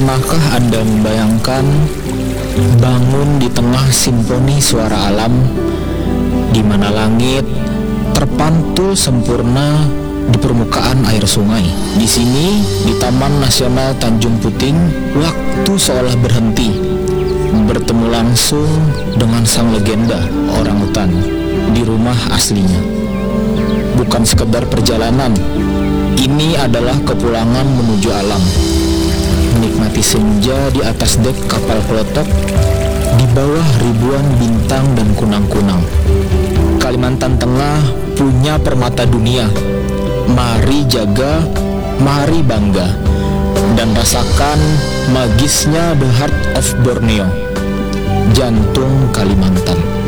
Pernahkah Anda membayangkan bangun di tengah simfoni suara alam, di mana langit terpantul sempurna di permukaan air sungai? Di sini, di Taman Nasional Tanjung Puting, waktu seolah berhenti, bertemu langsung dengan sang legenda orangutan di rumah aslinya. Bukan sekedar perjalanan, ini adalah kepulangan menuju alam. Menikmati senja di atas dek kapal klotok, di bawah ribuan bintang dan kunang-kunang. Kalimantan Tengah punya permata dunia. Mari jaga, mari bangga, dan rasakan magisnya The Heart of Borneo, jantung Kalimantan.